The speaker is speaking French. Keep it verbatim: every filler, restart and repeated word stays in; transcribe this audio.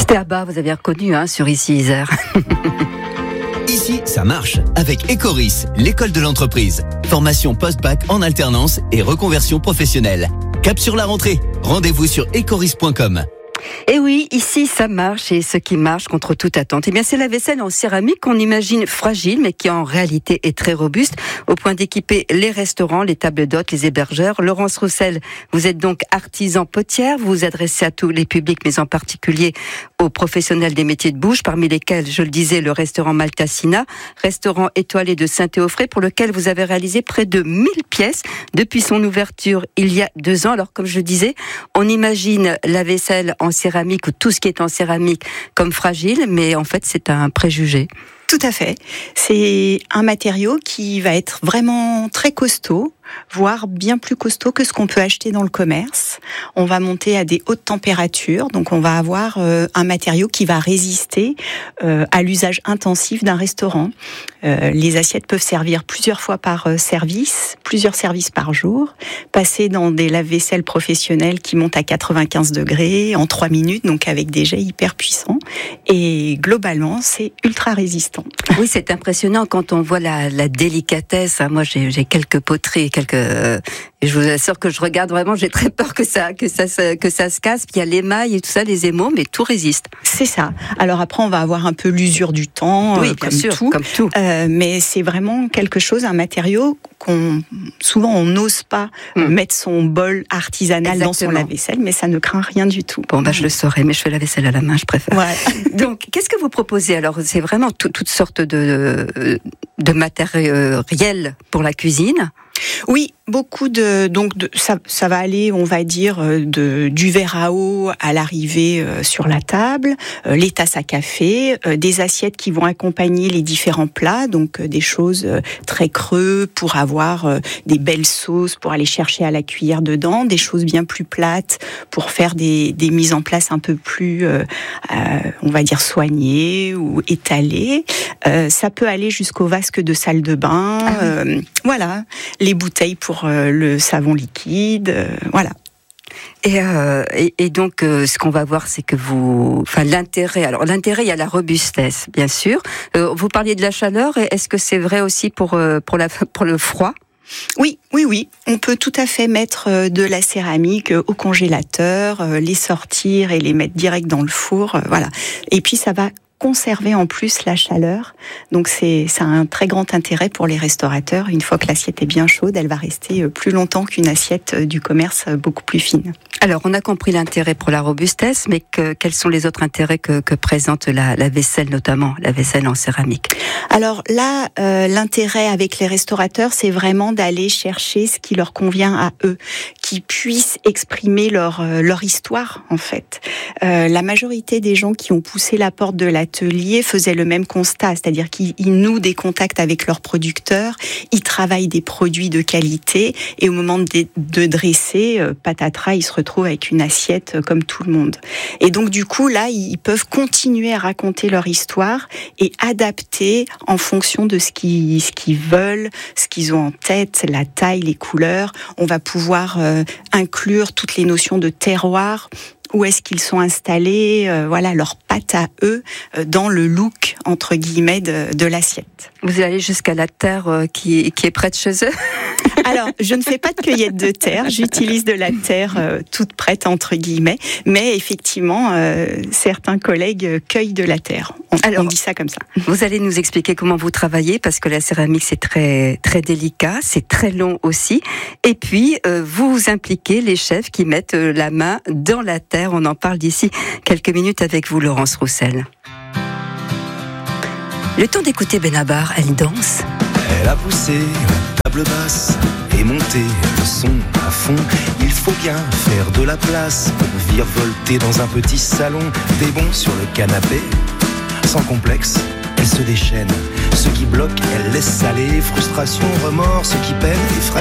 C'était Abba, vous avez reconnu hein, sur Ici Isère. Ici, ça marche avec Ecoris, l'école de l'entreprise. Formation post-bac en alternance et reconversion professionnelle. Cap sur la rentrée. Rendez-vous sur ecoris point com. Et oui, ici ça marche, et ce qui marche contre toute attente, eh bien c'est la vaisselle en céramique qu'on imagine fragile mais qui en réalité est très robuste au point d'équiper les restaurants, les tables d'hôtes, les hébergeurs. Laurence Roussel, vous êtes donc artisan potière, vous vous adressez à tous les publics mais en particulier aux professionnels des métiers de bouche, parmi lesquels, je le disais, le restaurant Maltacina, restaurant étoilé de Saint-Théophray pour lequel vous avez réalisé près de mille pièces depuis son ouverture il y a deux ans. Alors comme je le disais, on imagine la vaisselle en céramique ou tout ce qui est en céramique comme fragile, mais en fait c'est un préjugé. Tout à fait. C'est un matériau qui va être vraiment très costaud, voire bien plus costaud que ce qu'on peut acheter dans le commerce. On va monter à des hautes températures, donc on va avoir euh, un matériau qui va résister euh, à l'usage intensif d'un restaurant. Euh, les assiettes peuvent servir plusieurs fois par euh, service, plusieurs services par jour, passer dans des lave-vaisselle professionnels qui montent à quatre-vingt-quinze degrés en trois minutes, donc avec des jets hyper puissants. Et globalement, c'est ultra résistant. Oui, c'est impressionnant quand on voit la, la délicatesse. Moi, j'ai, j'ai quelques poteries, quelques. Euh, et je vous assure que je regarde vraiment. J'ai très peur que ça, que ça, que ça se casse. Puis il y a l'émail et tout ça, les émaux, mais tout résiste. C'est ça. Alors après, on va avoir un peu l'usure du temps, oui, euh, bien comme sûr, tout. Comme tout. Euh, mais c'est vraiment quelque chose, un matériau qu'on souvent on n'ose pas mmh. mettre son bol artisanal Exactement. Dans son lave-vaisselle, mais ça ne craint rien du tout. Bon, bah je le saurais, mais je fais la vaisselle à la main, je préfère. Ouais. Donc, qu'est-ce que vous proposez? Alors, c'est vraiment tout, toutes sortes de, de matériel pour la cuisine. Oui, beaucoup de donc de, ça ça va aller, on va dire de du verre à eau à l'arrivée euh, sur la table, euh, les tasses à café, euh, des assiettes qui vont accompagner les différents plats, donc euh, des choses euh, très creux pour avoir euh, des belles sauces pour aller chercher à la cuillère dedans, des choses bien plus plates pour faire des des mises en place un peu plus euh, euh, on va dire soignées ou étalées. Euh, ça peut aller jusqu'au vasque de salle de bain, ah oui. euh, voilà. Les bouteilles pour euh, le savon liquide, euh, voilà. Et, euh, et, et donc, euh, ce qu'on va voir, c'est que vous, enfin, l'intérêt. Alors, l'intérêt, il y a la robustesse, bien sûr. Euh, vous parliez de la chaleur. Est-ce que c'est vrai aussi pour euh, pour la pour le froid? Oui, oui, oui. On peut tout à fait mettre de la céramique au congélateur, les sortir et les mettre direct dans le four, voilà. Et puis ça va conserver en plus la chaleur. Donc c'est ça a un très grand intérêt pour les restaurateurs. Une fois que l'assiette est bien chaude, elle va rester plus longtemps qu'une assiette du commerce beaucoup plus fine. Alors, on a compris l'intérêt pour la robustesse, mais que, quels sont les autres intérêts que, que présente la, la vaisselle, notamment la vaisselle en céramique? Alors là, euh, l'intérêt avec les restaurateurs, c'est vraiment d'aller chercher ce qui leur convient à eux, qu'ils puissent exprimer leur euh, leur histoire en fait. Euh, la majorité des gens qui ont poussé la porte de l'atelier faisaient le même constat, c'est-à-dire qu'ils nouent des contacts avec leurs producteurs, ils travaillent des produits de qualité, et au moment de, de dresser, euh, patatras, ils se retrouvent avec une assiette comme tout le monde. Et donc du coup là, ils peuvent continuer à raconter leur histoire et adapter en fonction de ce qu'ils, ce qu'ils veulent, ce qu'ils ont en tête, la taille, les couleurs. On va pouvoir euh, inclure toutes les notions de terroir. Où est-ce qu'ils sont installés, euh, voilà, leur patte à eux, euh, dans le look, entre guillemets, de, de l'assiette. Vous allez jusqu'à la terre euh, qui, qui est près de chez eux? Alors, je ne fais pas de cueillette de terre, j'utilise de la terre euh, toute prête, entre guillemets, mais effectivement, euh, certains collègues cueillent de la terre. On, Alors, on dit ça comme ça. Vous allez nous expliquer comment vous travaillez, parce que la céramique, c'est très, très délicat, c'est très long aussi. Et puis, euh, vous vous impliquez les chefs qui mettent euh, la main dans la terre. On en parle d'ici quelques minutes avec vous, Laurence Roussel. Le temps d'écouter Benabar, elle danse. Elle a poussé la table basse et monté le son à fond. Il faut bien faire de la place pour virevolter dans un petit salon. Des bons sur le canapé, sans complexe, elle se déchaîne. Ce qui bloque, elle laisse aller. Frustration, remords, ce qui peine, effraie.